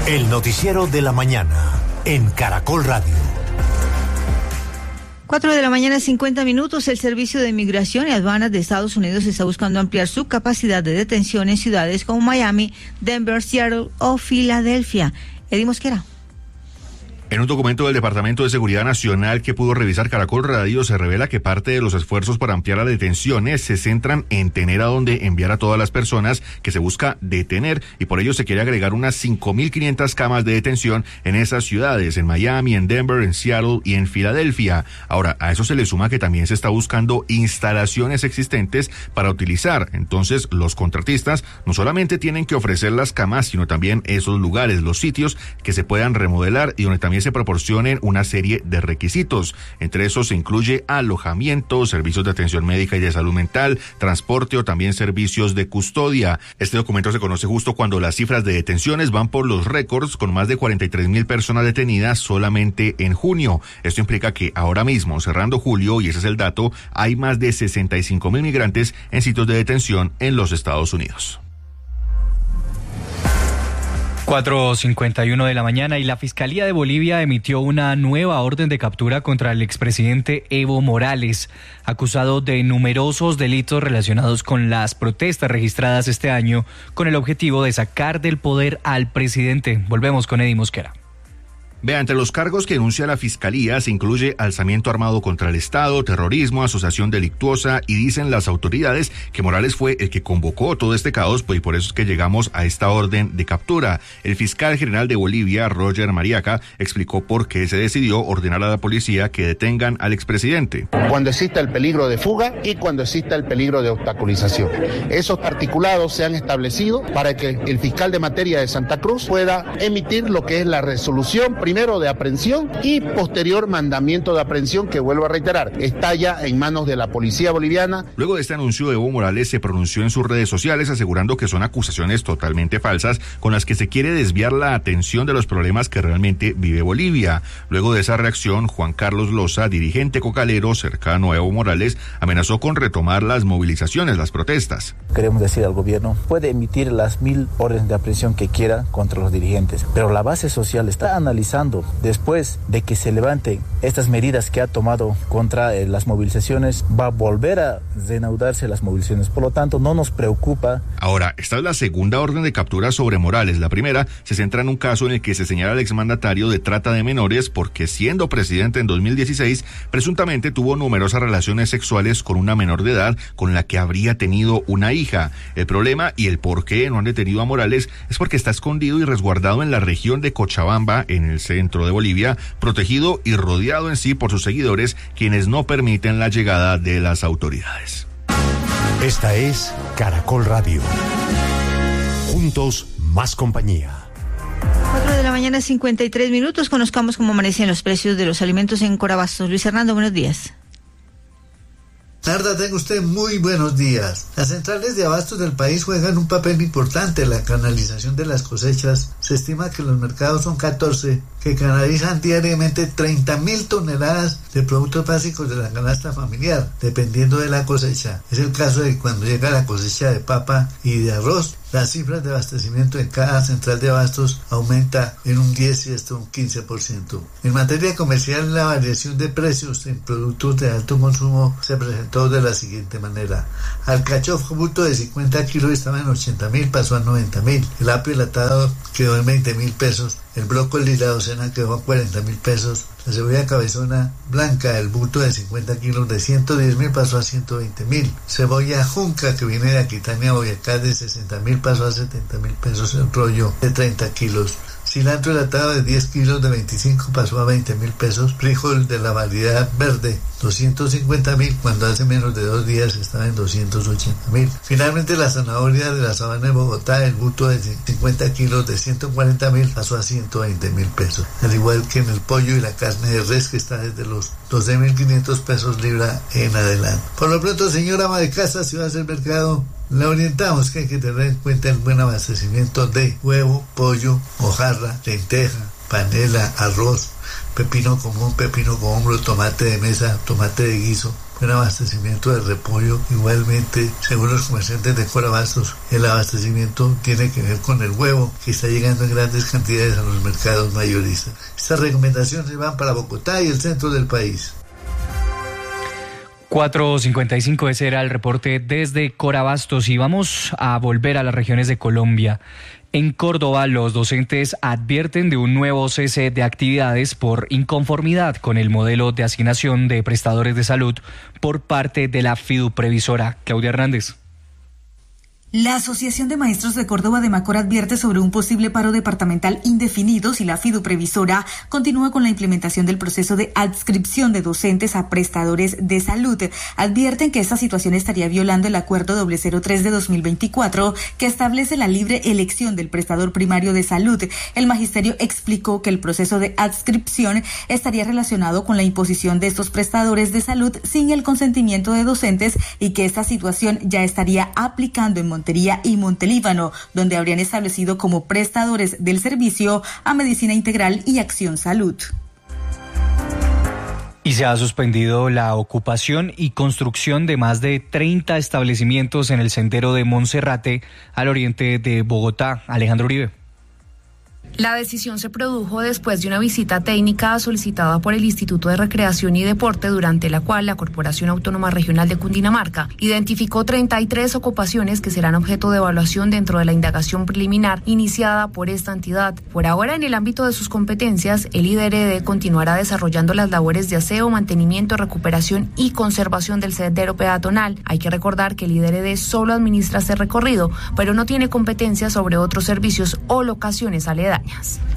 El noticiero de la mañana en Caracol Radio. 4:50 a.m. El Servicio de Migración y Aduanas de Estados Unidos está buscando ampliar su capacidad de detención en ciudades como Miami, Denver, Seattle o Filadelfia. Eddie Mosquera. En un documento del Departamento de Seguridad Nacional que pudo revisar Caracol Radio, se revela que parte de los esfuerzos para ampliar las detenciones se centran en tener a dónde enviar a todas las personas que se busca detener, y por ello se quiere agregar unas 5.500 camas de detención en esas ciudades, en Miami, en Denver, en Seattle y en Filadelfia. Ahora, a eso se le suma que también se está buscando instalaciones existentes para utilizar. Entonces, los contratistas no solamente tienen que ofrecer las camas, sino también esos lugares, los sitios que se puedan remodelar y donde también se proporcionen una serie de requisitos. Entre esos se incluye alojamiento, servicios de atención médica y de salud mental, transporte o también servicios de custodia. Este documento se conoce justo cuando las cifras de detenciones van por los récords, con más de 43.000 personas detenidas solamente en junio. Esto implica que ahora mismo, cerrando julio, y ese es el dato, hay más de 65.000 migrantes en sitios de detención en los Estados Unidos. 4:51 a.m. y la Fiscalía de Bolivia emitió una nueva orden de captura contra el expresidente Evo Morales, acusado de numerosos delitos relacionados con las protestas registradas este año con el objetivo de sacar del poder al presidente. Volvemos con Eddie Mosquera. Vea, entre los cargos que denuncia la Fiscalía se incluye alzamiento armado contra el Estado, terrorismo, asociación delictuosa, y dicen las autoridades que Morales fue el que convocó todo este caos, pues, y por eso es que llegamos a esta orden de captura. El fiscal general de Bolivia, Roger Mariaca, explicó por qué se decidió ordenar a la policía que detengan al expresidente. Cuando exista el peligro de fuga y cuando exista el peligro de obstaculización. Esos articulados se han establecido para que el fiscal de materia de Santa Cruz pueda emitir lo que es la resolución primero de aprehensión y posterior mandamiento de aprehensión, que vuelvo a reiterar, está ya en manos de la policía boliviana. Luego de este anuncio, Evo Morales se pronunció en sus redes sociales asegurando que son acusaciones totalmente falsas con las que se quiere desviar la atención de los problemas que realmente vive Bolivia. Luego de esa reacción, Juan Carlos Loza, dirigente cocalero cercano a Evo Morales, amenazó con retomar las movilizaciones, las protestas. Queremos decir al gobierno, puede emitir las 1.000 órdenes de aprehensión que quiera contra los dirigentes, pero la base social está analizando después de que se levanten estas medidas que ha tomado contra las movilizaciones, va a volver a reanudarse las movilizaciones. Por lo tanto, no nos preocupa. Ahora, esta es la segunda orden de captura sobre Morales. La primera se centra en un caso en el que se señala al exmandatario de trata de menores porque, siendo presidente en 2016, presuntamente tuvo numerosas relaciones sexuales con una menor de edad con la que habría tenido una hija. El problema y el por qué no han detenido a Morales es porque está escondido y resguardado en la región de Cochabamba, en el centro de Bolivia, protegido y rodeado en sí por sus seguidores, quienes no permiten la llegada de las autoridades. Esta es Caracol Radio. Juntos, más compañía. 4:53 a.m. Conozcamos cómo amanecen los precios de los alimentos en Corabastos. Luis Hernando, buenos días. Narda, tenga usted muy buenos días. Las centrales de abastos del país juegan un papel importante en la canalización de las cosechas. Se estima que los mercados son 14, que canalizan diariamente 30.000 toneladas de productos básicos de la canasta familiar, dependiendo de la cosecha. Es el caso de cuando llega la cosecha de papa y de arroz. Las cifras de abastecimiento en cada central de abastos aumenta en un 10 y hasta un 15%. En materia comercial, la variación de precios en productos de alto consumo se presentó de la siguiente manera. Alcachofa bulto de 50 kilos estaba en 80.000, pasó a 90.000. El apio enlatado quedó en 20.000 pesos. El brócoli, la docena, quedó a 40.000 pesos. La cebolla cabezona blanca, el bulto de 50 kilos de 110.000 pasó a 120.000. Cebolla junca, que viene de Aquitania, Boyacá, de 60.000 pasó a 70.000 pesos el rollo de 30 kilos. Cilantro enlatado de 10 kilos de 25 pasó a 20.000 pesos. Frijol de la variedad verde, 250.000, cuando hace menos de 2 días estaba en 280.000. Finalmente, la zanahoria de la sabana de Bogotá, el bulto de 50 kilos de 140.000 pasó a 120.000 pesos. Al igual que en el pollo y la carne de res, que está desde los 12.500 pesos libra en adelante. Por lo pronto, señora ama de casa, si va a hacer mercado, le orientamos que hay que tener en cuenta el buen abastecimiento de huevo, pollo, mojarra, lenteja, panela, arroz, pepino común, pepino con hombro, tomate de mesa, tomate de guiso, buen abastecimiento de repollo. Igualmente, según los comerciantes de Corabastos, el abastecimiento tiene que ver con el huevo, que está llegando en grandes cantidades a los mercados mayoristas. Estas recomendaciones van para Bogotá y el centro del país. 4:55, ese era el reporte desde Corabastos, y vamos a volver a las regiones de Colombia. En Córdoba, los docentes advierten de un nuevo cese de actividades por inconformidad con el modelo de asignación de prestadores de salud por parte de la Fiduprevisora. Claudia Hernández. La Asociación de Maestros de Córdoba de Macor advierte sobre un posible paro departamental indefinido si la Fiduprevisora continúa con la implementación del proceso de adscripción de docentes a prestadores de salud. Advierten que esta situación estaría violando el Acuerdo 003 de 2024 que establece la libre elección del prestador primario de salud. El magisterio explicó que el proceso de adscripción estaría relacionado con la imposición de estos prestadores de salud sin el consentimiento de docentes y que esta situación ya estaría aplicando en Montería y Montelíbano, donde habrían establecido como prestadores del servicio a Medicina Integral y Acción Salud. Y se ha suspendido la ocupación y construcción de más de 30 establecimientos en el sendero de Monserrate, al oriente de Bogotá. Alejandro Uribe. La decisión se produjo después de una visita técnica solicitada por el Instituto de Recreación y Deporte, durante la cual la Corporación Autónoma Regional de Cundinamarca identificó 33 ocupaciones que serán objeto de evaluación dentro de la indagación preliminar iniciada por esta entidad. Por ahora, en el ámbito de sus competencias, el IDRD continuará desarrollando las labores de aseo, mantenimiento, recuperación y conservación del sendero peatonal. Hay que recordar que el IDRD solo administra este recorrido, pero no tiene competencia sobre otros servicios o locaciones aledañas.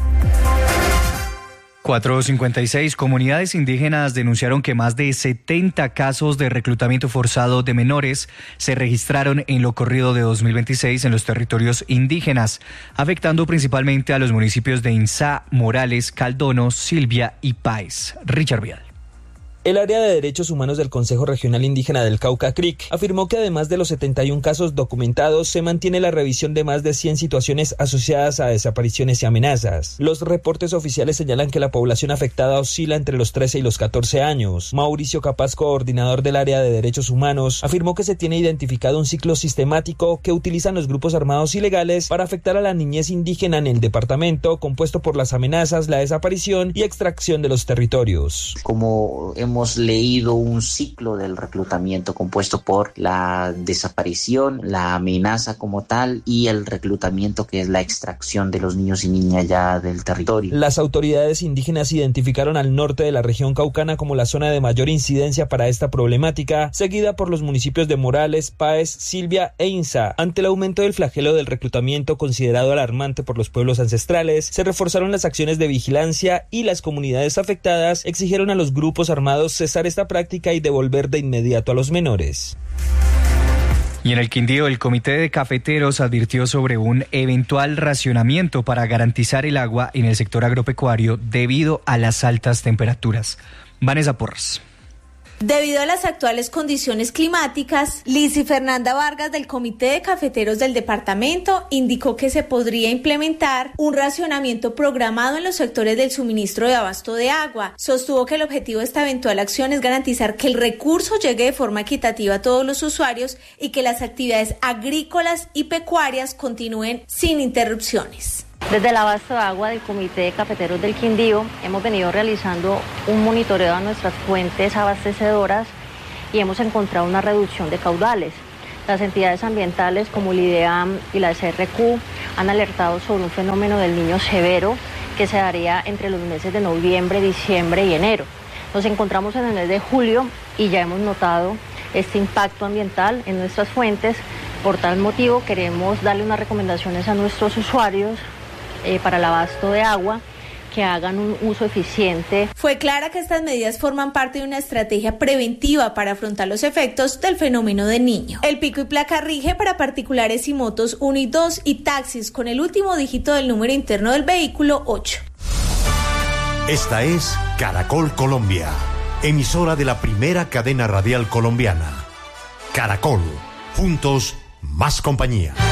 4:56, comunidades indígenas denunciaron que más de 70 casos de reclutamiento forzado de menores se registraron en lo corrido de 2026 en los territorios indígenas, afectando principalmente a los municipios de Insá, Morales, Caldono, Silvia y Páez. Richard Vial. El área de derechos humanos del Consejo Regional Indígena del Cauca, CRIC, afirmó que además de los 71 casos documentados, se mantiene la revisión de más de 100 situaciones asociadas a desapariciones y amenazas. Los reportes oficiales señalan que la población afectada oscila entre los 13 y los 14 años. Mauricio Capaz, coordinador del área de derechos humanos, afirmó que se tiene identificado un ciclo sistemático que utilizan los grupos armados ilegales para afectar a la niñez indígena en el departamento, compuesto por las amenazas, la desaparición y extracción de los territorios. Como hemos leído, un ciclo del reclutamiento compuesto por la desaparición, la amenaza como tal y el reclutamiento, que es la extracción de los niños y niñas ya del territorio. Las autoridades indígenas identificaron al norte de la región caucana como la zona de mayor incidencia para esta problemática, seguida por los municipios de Morales, Páez, Silvia e Insá. Ante el aumento del flagelo del reclutamiento, considerado alarmante por los pueblos ancestrales, se reforzaron las acciones de vigilancia y las comunidades afectadas exigieron a los grupos armados cesar esta práctica y devolver de inmediato a los menores. Y en el Quindío, el Comité de Cafeteros advirtió sobre un eventual racionamiento para garantizar el agua en el sector agropecuario debido a las altas temperaturas. Vanessa Porras. Debido a las actuales condiciones climáticas, Lizy Fernanda Vargas, del Comité de Cafeteros del departamento, indicó que se podría implementar un racionamiento programado en los sectores del suministro de abasto de agua. Sostuvo que el objetivo de esta eventual acción es garantizar que el recurso llegue de forma equitativa a todos los usuarios y que las actividades agrícolas y pecuarias continúen sin interrupciones. Desde el abasto de agua del Comité de Cafeteros del Quindío hemos venido realizando un monitoreo a nuestras fuentes abastecedoras y hemos encontrado una reducción de caudales. Las entidades ambientales como el IDEAM y la SRQ han alertado sobre un fenómeno del Niño severo que se daría entre los meses de noviembre, diciembre y enero. Nos encontramos en el mes de julio y ya hemos notado este impacto ambiental en nuestras fuentes. Por tal motivo queremos darle unas recomendaciones a nuestros usuarios para el abasto de agua, que hagan un uso eficiente. Fue clara que estas medidas forman parte de una estrategia preventiva para afrontar los efectos del fenómeno del Niño. El pico y placa rige para particulares y motos 1 y 2 y taxis con el último dígito del número interno del vehículo 8. Esta es Caracol Colombia, emisora de la primera cadena radial colombiana. Caracol, juntos más compañía.